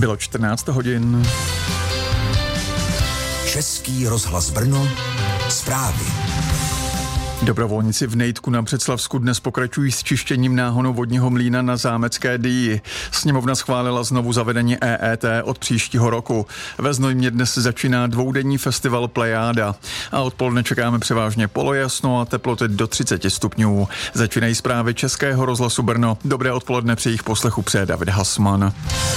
Bylo 14 hodin. Český rozhlas Brno, zprávy. Dobrovolníci v Nejtku na Břeclavsku dnes pokračují s čištěním náhonu vodního mlýna na Zámecké Dyji. Sněmovna schválila znovu zavedení EET od příštího roku. Ve Znojmě dnes začíná dvoudenní festival Plejáda. A odpoledne čekáme převážně polojasno a teploty do 30 stupňů. Začínají zprávy Českého rozhlasu Brno. Dobré odpoledne, při jejich poslechu přeje David Hasman.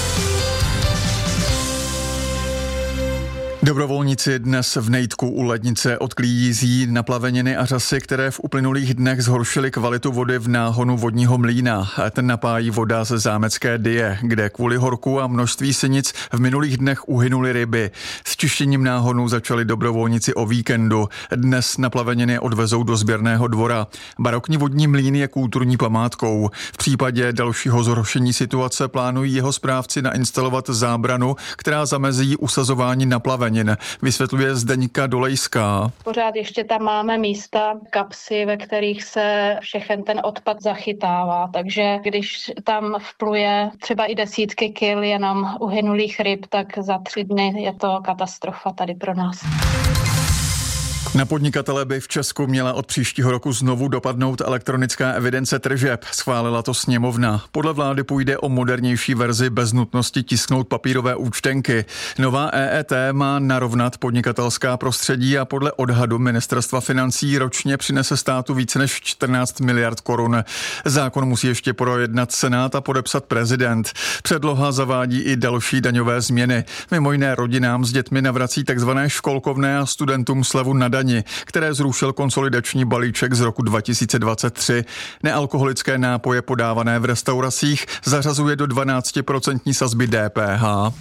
Dobrovolníci dnes v Nejtku u lednice odklízí naplaveniny a řasy, které v uplynulých dnech zhoršily kvalitu vody v náhonu vodního mlýna. Ten napájí voda ze Zámecké Dyje, kde kvůli horku a množství sinic v minulých dnech uhynuly ryby. S čištěním náhonu začali dobrovolníci o víkendu. Dnes naplaveniny odvezou do sběrného dvora. Barokní vodní mlýn je kulturní památkou. V případě dalšího zhoršení situace plánují jeho správci nainstalovat zábranu, která zamezí usazování naplavenin. Vysvětluje Zdeňka Dolejská. Pořád ještě tam máme místa, kapsy, ve kterých se všechen ten odpad zachytává, takže když tam vpluje třeba i desítky kil jenom uhynulých ryb, tak za 3 dny je to katastrofa tady pro nás. Na podnikatele by v Česku měla od příštího roku znovu dopadnout elektronická evidence tržeb. Schválila to sněmovna. Podle vlády půjde o modernější verzi bez nutnosti tisknout papírové účtenky. Nová EET má narovnat podnikatelská prostředí a podle odhadu Ministerstva financí ročně přinese státu více než 14 miliard korun. Zákon musí ještě projednat Senát a podepsat prezident. Předloha zavádí i další daňové změny. Mimo jiné rodinám s dětmi navrací takzvané školkovné a studentům slevu na daň, které zrušil konsolidační balíček z roku 2023. Nealkoholické nápoje podávané v restauracích zařazuje do 12% sazby DPH.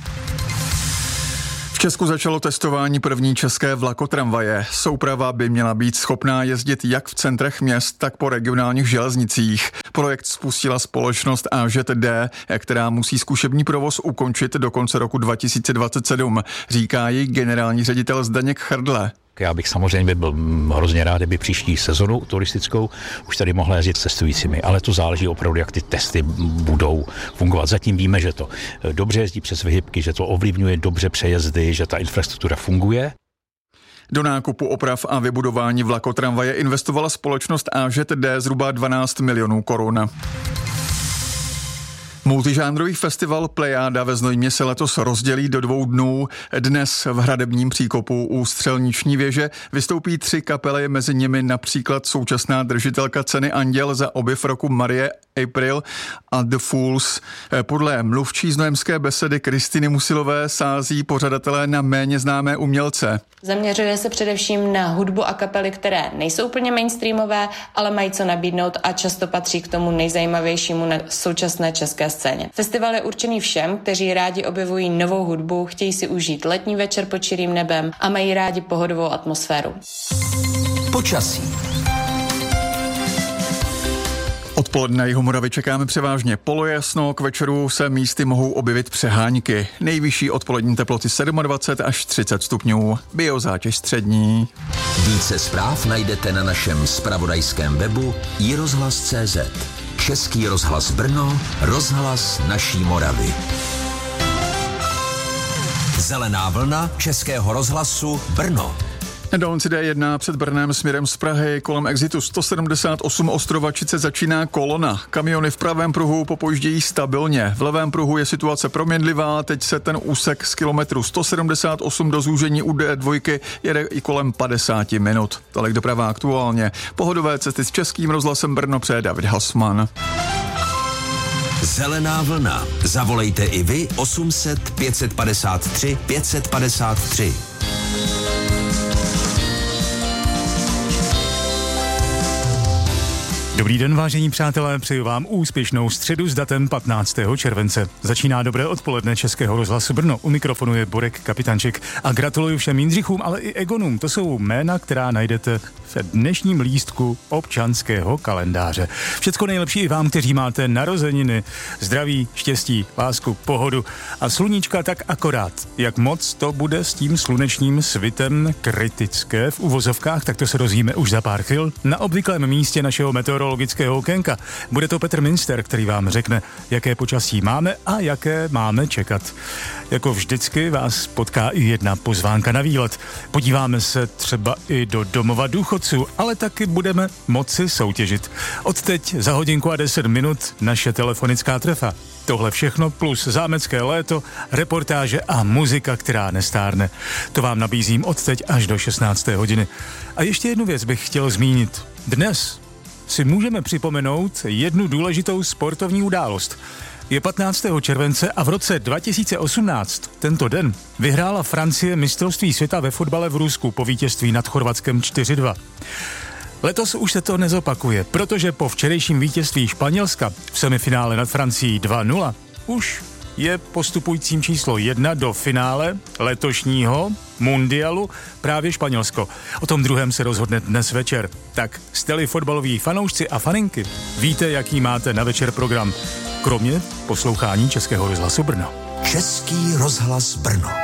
V Česku začalo testování první české vlakotramvaje. Souprava by měla být schopná jezdit jak v centrech měst, tak po regionálních železnicích. Projekt spustila společnost AŽD, která musí zkušební provoz ukončit do konce roku 2027, říká její generální ředitel Zdeněk Chrdle. Já bych samozřejmě byl hrozně rád, kdyby příští sezonu turistickou už tady mohla jezdit s cestujícími, ale to záleží opravdu, jak ty testy budou fungovat. Zatím víme, že to dobře jezdí přes vyhybky, že to ovlivňuje dobře přejezdy, že ta infrastruktura funguje. Do nákupu oprav a vybudování vlakotramvaje investovala společnost AŽD zhruba 12 milionů korun. Multižánrový festival Plejáda ve Znojmě se letos rozdělí do 2 dnů. Dnes v hradebním příkopu u Střelniční věže vystoupí 3 kapely, mezi nimi například současná držitelka ceny Anděl za objev roku Marie April a The Fools. Podle mluvčí znojemské besedy Kristiny Musilové sází pořadatelé na méně známé umělce. Zaměřuje se především na hudbu a kapely, které nejsou úplně mainstreamové, ale mají co nabídnout a často patří k tomu nejzajímavějšímu na současné české scéně. Festival je určený všem, kteří rádi objevují novou hudbu, chtějí si užít letní večer pod čirým nebem a mají rádi pohodovou atmosféru. Počasí. Odpoledne na Jihomoravě čekáme převážně polojasno, k večeru se místy mohou objevit přehánky. Nejvyšší odpolední teploty 27 až 30 stupňů, biozátěž střední. Více zpráv najdete na našem zpravodajském webu iRozhlas.cz. Český rozhlas Brno, rozhlas naší Moravy. Zelená vlna Českého rozhlasu Brno. Na dálnici D1 před Brnem směrem z Prahy kolem exitu 178 Ostrovačice začíná kolona. Kamiony v pravém pruhu popojíždějí stabilně. V levém pruhu je situace proměnlivá, teď se ten úsek z kilometru 178 do zúžení u D2 jede i kolem 50 minut. Tolik doprava aktuálně. Pohodové cesty s Českým rozhlasem Brno přeje David Hasman. Zelená vlna. Zavolejte i vy 800 553 553. Dobrý den, vážení přátelé, přeju vám úspěšnou středu s datem 15. července. Začíná dobré odpoledne Českého rozhlasu Brno. U mikrofonu je Borek Kapitanček a gratuluju všem Jindřichům, ale i Egonům. To jsou jména, která najdete v dnešním lístku občanského kalendáře. Všecko nejlepší i vám, kteří máte narozeniny. Zdraví, štěstí, lásku, pohodu a sluníčka tak akorát. Jak moc to bude s tím slunečním svitem kritické v uvozovkách, tak to se dozvíme už za pár chvil na obvyklém místě našeho meteorologa meteorologického okénka. Bude to Petr Minster, který vám řekne, jaké počasí máme a jaké máme čekat. Jako vždycky vás potká i jedna pozvánka na výlet. Podíváme se třeba i do domova důchodců, ale taky budeme moci soutěžit. Odteď za hodinku a 10 minut naše telefonická trefa. Tohle všechno plus zámecké léto, reportáže a muzika, která nestárne. To vám nabízím odteď až do 16. hodiny. A ještě jednu věc bych chtěl zmínit. Dnes si můžeme připomenout jednu důležitou sportovní událost. Je 15. července a v roce 2018, tento den, vyhrála Francie mistrovství světa ve fotbale v Rusku po vítězství nad Chorvatskem 4-2. Letos už se to nezopakuje, protože po včerejším vítězství Španělska v semifinále nad Francií 2-0 už je postupujícím číslo 1 do finále letošního mundialu právě Španělsko. O tom druhém se rozhodne dnes večer. Tak jste-li fotbaloví fanoušci a faninky, víte, jaký máte na večer program, kromě poslouchání Českého rozhlasu Brno. Český rozhlas Brno.